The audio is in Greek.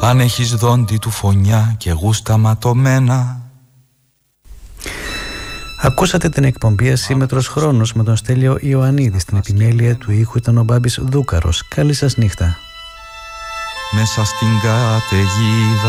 αν έχεις δόντι του φωνιά και γούστα ματωμένα. Ακούσατε την εκπομπή Ασύμμετρος Χρόνος με τον Στέλιο Ιωαννίδη. Στην επιμέλεια του ήχου ήταν ο Μπάμπης Δούκαρος. Καλή σας νύχτα. Μέσα στην καταιγίδα